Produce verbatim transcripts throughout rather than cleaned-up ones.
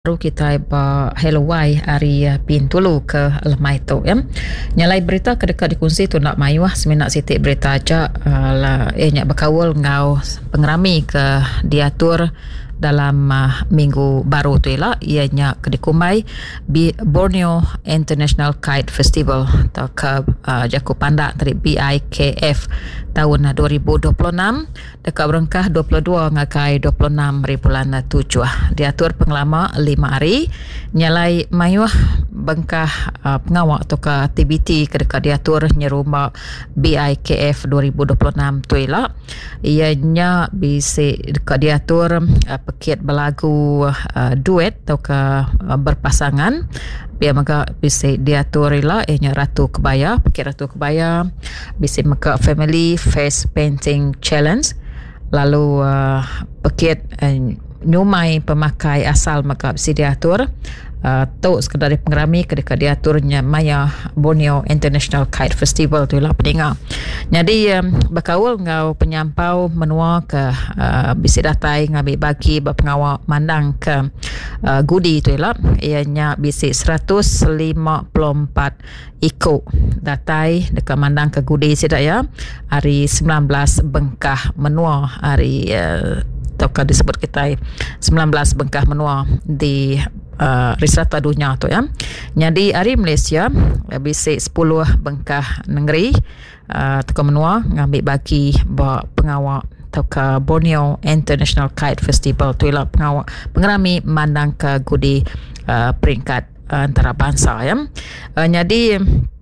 Baru kita ba hello wai hari pintulu ke lemai tu ya. Nyalai berita kedekat dikongsi tu nak mayuah seminak sitik berita aja uh, lah eh nyak berkawal ngau pengerami ke diatur dalam uh, minggu baru tu ialah ianya kedikumai Borneo International Kite Festival atau ke uh, Jaku Pandak tadi B I K F tahun dua ribu dua puluh enam dekat berengkah dua puluh dua ngakai dua puluh enam bulan tujuh. Diatur pengelama lima hari nyalai mayuah bengkah uh, pengawak atau ke aktiviti kedekat diatur nyerumah B I K F dua ribu dua puluh enam tu ialah ianya bisi dekat diatur uh, pekit berlagu uh, duet atau ke uh, berpasangan biar maka bisa diatur ialah ianya Ratu Kebaya, pekit Ratu Kebaya bisa maka family face painting challenge, lalu uh, pekit uh, nyumai pemakai asal maka bisa diatur Uh, tu sekadar pengerami kedekat diaturnya Maya Borneo International Kite Festival tu lah pendengar. Jadi um, berkawal ngau penyampau menua ke uh, bisi datai ngambil bagi berpengawal mandang ke uh, gudi tu lah ianya bisi seratus lima puluh empat ikut datai dekat mandang ke gudi sidak ya hari sembilan belas bengkah menua hari uh, atau disebut kita sembilan belas bengkah menua di Uh, Risrata dunia tu ya. Jadi hari Malaysia bisa sepuluh bengkah negeri uh, teka menua ngambil bagi bawa pengawal atau ke Borneo International Kite Festival tu ialah pengawal pengerami mandang ke gudi uh, peringkat uh, antarabangsa ya. Uh, jadi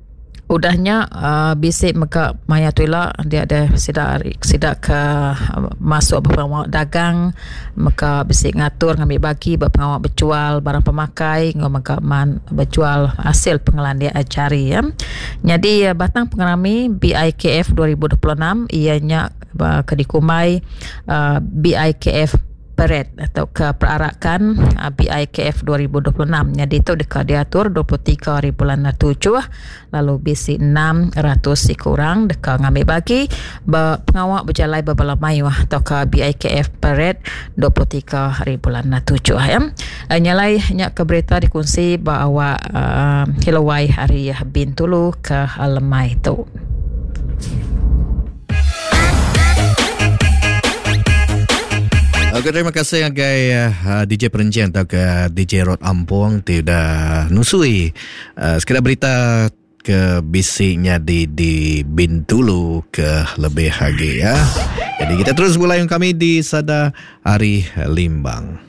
udahnya uh, bisik maka maya tu lah dia ada sidak sidak ke uh, masuk pengawal dagang maka bisik ngatur ngambil bagi pengawal berjual barang pemakai ngau maka man berjual hasil pengelan dia cari ya. Jadi uh, batang pengerami B I K F dua ribu dua puluh enam ianya uh, kedikumai uh, B I K F Parade atau ke perarakan uh, B I K F dua ribu dua puluh enam. Jadi itu dekat diatur dua puluh tiga hari bulan tujuh lalu bisi enam ratus kurang dekat ngambil bagi ber, pengawak berjalai berbala mayu atau ke B I K F Parade dua puluh tiga hari bulan tujuh ya. Uh, nyalai nyak ke berita dikongsi bahawa uh, hilawai hari bintulu ke lemai itu. Okay, terima kasih agai uh, D J Perencian atau ke D J Rod Ampuang tidak nusui uh, sekedar berita ke bisiknya di di Bintulu ke lebih lagi ya. Jadi kita terus mulai kami di Sada Hari Limbang.